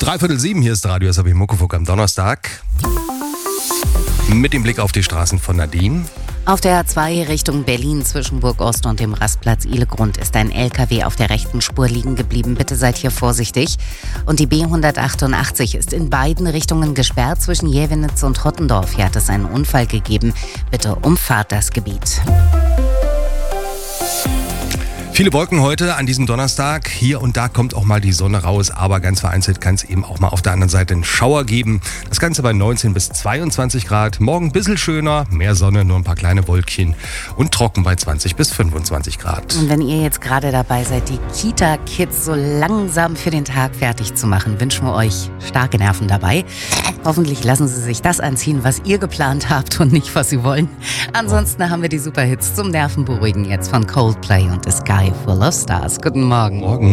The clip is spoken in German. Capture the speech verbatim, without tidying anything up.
Dreiviertel sieben, hier ist Radio S A B Muckefuck am Donnerstag. Mit dem Blick auf die Straßen von Nadine. Auf der A zwei Richtung Berlin zwischen Burg Ost und dem Rastplatz Ihlegrund ist ein L K W auf der rechten Spur liegen geblieben. Bitte seid hier vorsichtig. Und die B hundertachtundachtzig ist in beiden Richtungen gesperrt. Zwischen Jävenitz und Rottendorf hier hat es einen Unfall gegeben. Bitte umfahrt das Gebiet. Viele Wolken heute an diesem Donnerstag. Hier und da kommt auch mal die Sonne raus, aber ganz vereinzelt kann es eben auch mal auf der anderen Seite einen Schauer geben. Das Ganze bei neunzehn bis zweiundzwanzig Grad. Morgen ein bisschen schöner, mehr Sonne, nur ein paar kleine Wolkchen und trocken bei zwanzig bis fünfundzwanzig Grad. Und wenn ihr jetzt gerade dabei seid, die Kita-Kids so langsam für den Tag fertig zu machen, wünschen wir euch starke Nerven dabei. Hoffentlich lassen sie sich das anziehen, was ihr geplant habt und nicht, was sie wollen. Ansonsten haben wir die Superhits zum Nervenberuhigen jetzt von Coldplay und The Sky Full of Stars. Guten Morgen. Morgen.